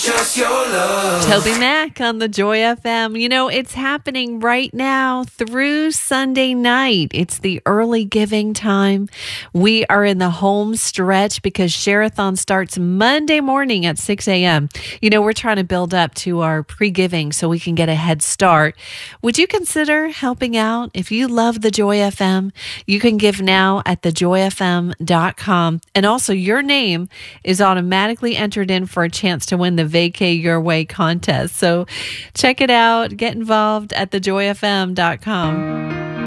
just your love. Toby Mac on the Joy FM. You know, it's happening right now through Sunday night. It's the early giving time. We are in the home stretch because Share-a-thon starts Monday morning at 6 a.m. You know, we're trying to build up to our pre-giving so we can get a head start. Would you consider helping out? If you love the Joy FM, you can give now at thejoyfm.com. And also, your name is automatically entered in for a chance to win the Vacay Your Way contest. So check it out. Get involved at thejoyfm.com.